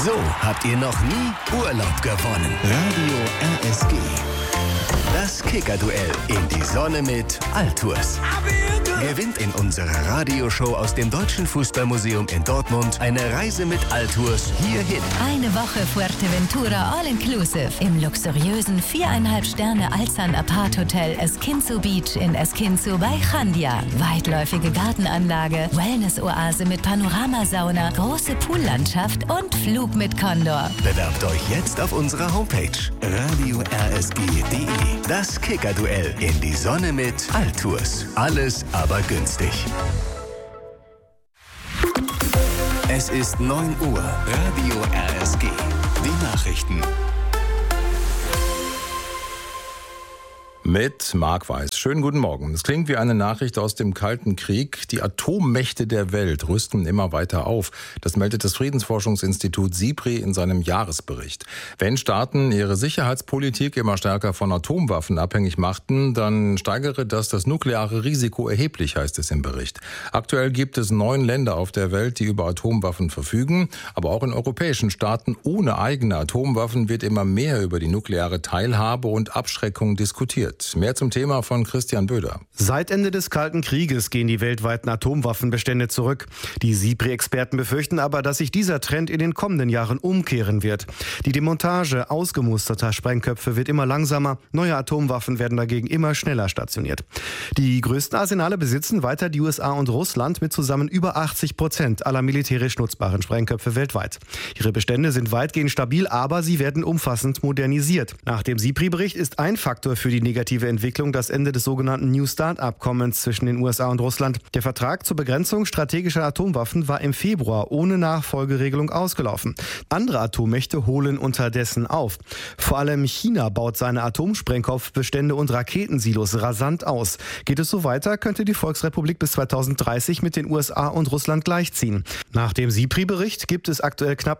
So habt ihr noch nie Urlaub gewonnen. Radio RSG. Das Kicker-Duell in die Sonne mit Altours. Gewinnt in unserer Radioshow aus dem Deutschen Fußballmuseum in Dortmund eine Reise mit Altours hierhin. Eine Woche Fuerteventura All-Inclusive im luxuriösen 4,5 Sterne Alzan Apart Hotel Esquinzo Beach in Esquinzo bei Chandia. Weitläufige Gartenanlage, Wellness-Oase mit Panoramasauna, große Poollandschaft und Flug mit Condor. Bewerbt euch jetzt auf unserer Homepage radio-rsg.de. Das Kicker-Duell in die Sonne mit Altours. Alles aber günstig. Es ist 9 Uhr. Radio RSG. Die Nachrichten. Mit Marc Weiß. Schönen guten Morgen. Es klingt wie eine Nachricht aus dem Kalten Krieg. Die Atommächte der Welt rüsten immer weiter auf. Das meldet das Friedensforschungsinstitut SIPRI in seinem Jahresbericht. Wenn Staaten ihre Sicherheitspolitik immer stärker von Atomwaffen abhängig machten, dann steigere das nukleare Risiko erheblich, heißt es im Bericht. Aktuell gibt es 9 Länder auf der Welt, die über Atomwaffen verfügen. Aber auch in europäischen Staaten ohne eigene Atomwaffen wird immer mehr über die nukleare Teilhabe und Abschreckung diskutiert. Mehr zum Thema von Christian Böder. Seit Ende des Kalten Krieges gehen die weltweiten Atomwaffenbestände zurück. Die SIPRI-Experten befürchten aber, dass sich dieser Trend in den kommenden Jahren umkehren wird. Die Demontage ausgemusterter Sprengköpfe wird immer langsamer. Neue Atomwaffen werden dagegen immer schneller stationiert. Die größten Arsenale besitzen weiter die USA und Russland mit zusammen über 80% aller militärisch nutzbaren Sprengköpfe weltweit. Ihre Bestände sind weitgehend stabil, aber sie werden umfassend modernisiert. Nach dem SIPRI-Bericht ist ein Faktor für die negative Entwicklung das Ende des sogenannten New START-Abkommens zwischen den USA und Russland. Der Vertrag zur Begrenzung strategischer Atomwaffen war im Februar ohne Nachfolgeregelung ausgelaufen. Andere Atommächte holen unterdessen auf. Vor allem China baut seine Atomsprengkopfbestände und Raketensilos rasant aus. Geht es so weiter, könnte die Volksrepublik bis 2030 mit den USA und Russland gleichziehen. Nach dem SIPRI-Bericht gibt es aktuell knapp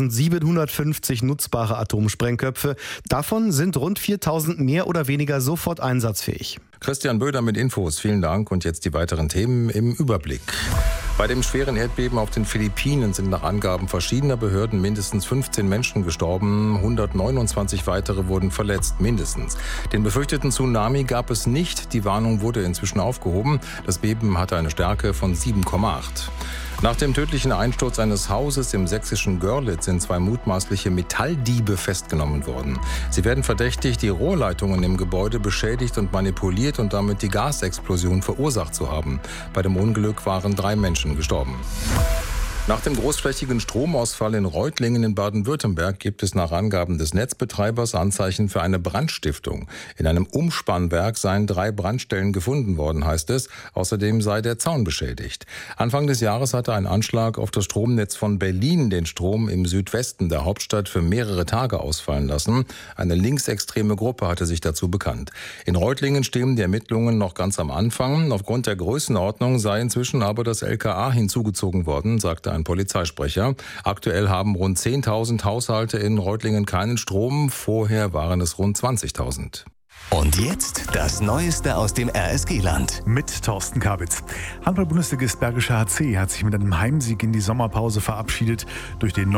9.750 nutzbare Atomsprengköpfe. Davon sind rund 4.000 mehr oder weniger sofort einsatzfähig. Christian Böder mit Infos. Vielen Dank. Und jetzt die weiteren Themen im Überblick. Bei dem schweren Erdbeben auf den Philippinen sind nach Angaben verschiedener Behörden mindestens 15 Menschen gestorben. 129 weitere wurden verletzt, mindestens. Den befürchteten Tsunami gab es nicht. Die Warnung wurde inzwischen aufgehoben. Das Beben hatte eine Stärke von 7,8. Nach dem tödlichen Einsturz eines Hauses im sächsischen Görlitz sind 2 mutmaßliche Metalldiebe festgenommen worden. Sie werden verdächtigt, die Rohrleitungen im Gebäude beschädigt und manipuliert und damit die Gasexplosion verursacht zu haben. Bei dem Unglück waren 3 Menschen gestorben. Nach dem großflächigen Stromausfall in Reutlingen in Baden-Württemberg gibt es nach Angaben des Netzbetreibers Anzeichen für eine Brandstiftung. In einem Umspannwerk seien 3 Brandstellen gefunden worden, heißt es. Außerdem sei der Zaun beschädigt. Anfang des Jahres hatte ein Anschlag auf das Stromnetz von Berlin den Strom im Südwesten der Hauptstadt für mehrere Tage ausfallen lassen. Eine linksextreme Gruppe hatte sich dazu bekannt. In Reutlingen stehen die Ermittlungen noch ganz am Anfang. Aufgrund der Größenordnung sei inzwischen aber das LKA hinzugezogen worden, sagte ein Polizeisprecher. Aktuell haben rund 10.000 Haushalte in Reutlingen keinen Strom. Vorher waren es rund 20.000. Und jetzt das Neueste aus dem RSG-Land. Mit Thorsten Kabitz. Handball-Bundesligist Bergischer HC hat sich mit einem Heimsieg in die Sommerpause verabschiedet. Durch den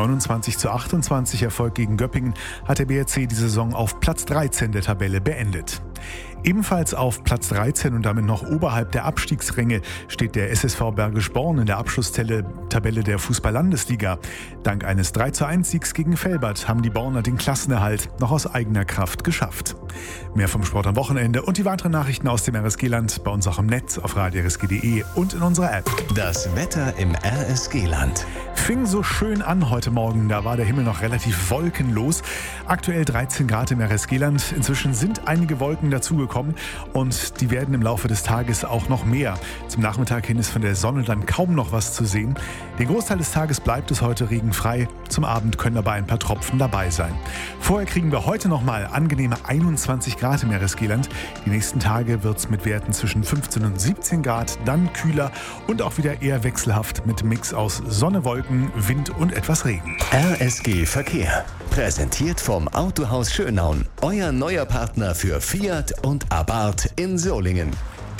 29:28 Erfolg gegen Göppingen hat der BRC die Saison auf Platz 13 der Tabelle beendet. Ebenfalls auf Platz 13 und damit noch oberhalb der Abstiegsränge steht der SSV Bergisch Born in der Abschlusstabelle der Fußball-Landesliga. Dank eines 3:1-Siegs gegen Velbert haben die Borner den Klassenerhalt noch aus eigener Kraft geschafft. Mehr vom Sport am Wochenende und die weiteren Nachrichten aus dem RSG-Land bei uns auch im Netz auf radiorsg.de und in unserer App. Das Wetter im RSG-Land. Fing so schön an heute Morgen, da war der Himmel noch relativ wolkenlos. Aktuell 13 Grad im RSG-Land. Inzwischen sind einige Wolken dazugekommen und die werden im Laufe des Tages auch noch mehr. Zum Nachmittag hin ist von der Sonne dann kaum noch was zu sehen. Den Großteil des Tages bleibt es heute regenfrei. Zum Abend können aber ein paar Tropfen dabei sein. Vorher kriegen wir heute noch mal angenehme 21 Grad im RSG-Land. Die nächsten Tage wird es mit Werten zwischen 15 und 17 Grad, dann kühler und auch wieder eher wechselhaft mit Mix aus Sonne, Wolken, Wind und etwas Regen. RSG Verkehr. Präsentiert vom Autohaus Schönaun. Euer neuer Partner für Fiat und Abarth in Solingen.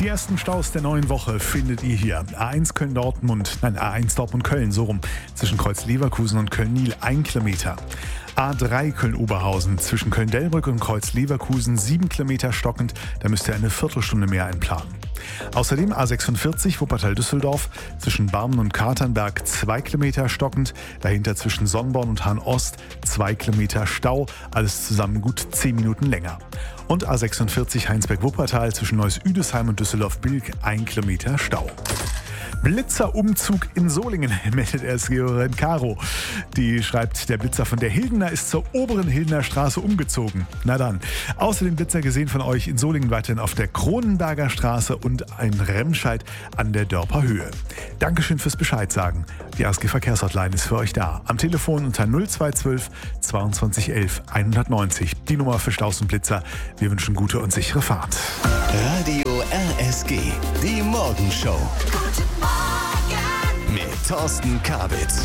Die ersten Staus der neuen Woche findet ihr hier. A1 Dortmund-Köln, so rum. Zwischen Kreuz Leverkusen und Köln-Niel 1 Kilometer. A3 Köln-Oberhausen zwischen Köln-Delbrück und Kreuz Leverkusen 7 Kilometer stockend. Da müsst ihr eine Viertelstunde mehr einplanen. Außerdem A46 Wuppertal-Düsseldorf zwischen Barmen und Katernberg 2 Kilometer stockend. Dahinter zwischen Sonnborn und Hahn-Ost 2 Kilometer Stau. Alles zusammen gut 10 Minuten länger. Und A46 Heinsberg-Wuppertal zwischen Neuss-Üdesheim und Düsseldorf-Bilk 1 Kilometer Stau. Blitzerumzug in Solingen, meldet SG-Hörerin Caro. Die schreibt, der Blitzer von der Hildener ist zur oberen Hildener Straße umgezogen. Na dann. Außerdem Blitzer gesehen von euch in Solingen weiterhin auf der Kronenberger Straße und ein Remscheid an der Dörper Höhe. Dankeschön fürs Bescheid sagen. Die ASG Verkehrshotline ist für euch da. Am Telefon unter 0212 22 11 190. Die Nummer für Staus und Blitzer. Wir wünschen gute und sichere Fahrt. Radio RSG, die Morgenshow. Mit Thorsten Kabitz.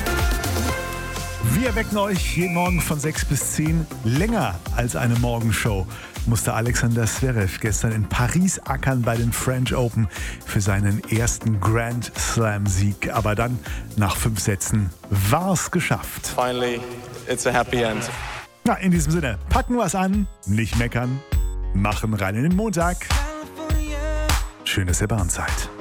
Wir wecken euch jeden Morgen von 6 bis 10. Länger als eine Morgenshow musste Alexander Zverev gestern in Paris ackern bei den French Open für seinen ersten Grand Slam-Sieg. Aber dann, nach 5 Sätzen, war's geschafft. Finally, it's a happy end. Na, in diesem Sinne, packen wir's an, nicht meckern, machen rein in den Montag. Schöne Silberanzeit.